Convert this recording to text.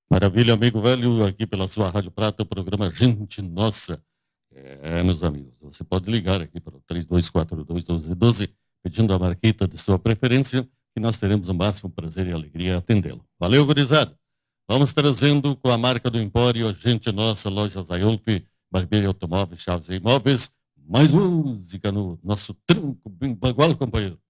Maravilha, amigo velho, aqui pela sua Rádio Prata, o programa Gente Nossa. Meus amigos, você pode ligar aqui para o 3242-1212, pedindo a marquita de sua preferência, que nós teremos o máximo prazer e alegria em atendê-lo. Valeu, gurizada! Vamos trazendo com a marca do Empório, Gente Nossa, Loja Zayolf, Barbeiro Automóveis, Chaves e Imóveis, mais música no nosso tronco bem bagual, companheiro.